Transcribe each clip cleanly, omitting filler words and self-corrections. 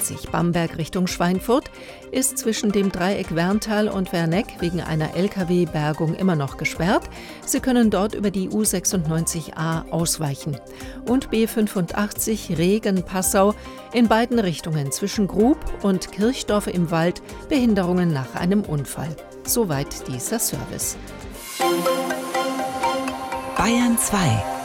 A46 Bamberg Richtung Schweinfurt ist zwischen dem Dreieck Werntal und Werneck wegen einer Lkw-Bergung immer noch gesperrt. Sie können dort über die U96a ausweichen. Und B85 Regen-Passau in beiden Richtungen zwischen Grub und Kirchdorf im Wald Behinderungen nach einem Unfall. Soweit dieser Service. Bayern 2.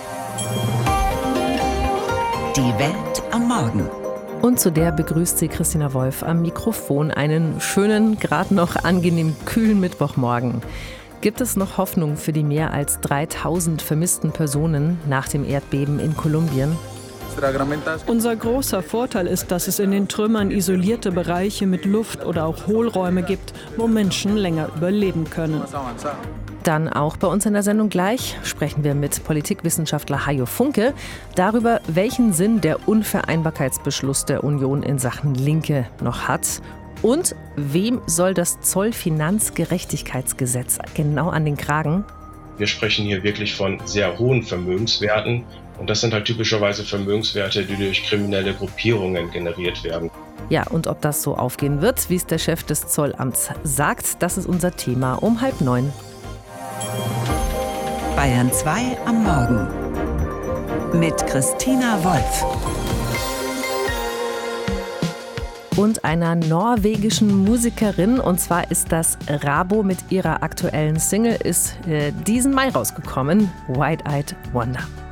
Die Welt am Morgen. Und zu der begrüßt sie Christina Wolf am Mikrofon. Einen schönen, gerade noch angenehm kühlen Mittwochmorgen. Gibt es noch Hoffnung für die mehr als 3000 vermissten Personen nach dem Erdbeben in Kolumbien? Unser großer Vorteil ist, dass es in den Trümmern isolierte Bereiche mit Luft oder auch Hohlräume gibt, wo Menschen länger überleben können. Dann auch bei uns in der Sendung gleich sprechen wir mit Politikwissenschaftler Hajo Funke darüber, welchen Sinn der Unvereinbarkeitsbeschluss der Union in Sachen Linke noch hat. Und wem soll das Zollfinanzgerechtigkeitsgesetz genau an den Kragen? Wir sprechen hier wirklich von sehr hohen Vermögenswerten. Und das sind halt typischerweise Vermögenswerte, die durch kriminelle Gruppierungen generiert werden. Ja, und ob das so aufgehen wird, wie es der Chef des Zollamts sagt, das ist unser Thema um 8:30. Bayern 2 am Morgen mit Christina Wolf. Und einer norwegischen Musikerin, und zwar ist das Rabo mit ihrer aktuellen Single, ist diesen Mai rausgekommen, Wide-Eyed Wonder.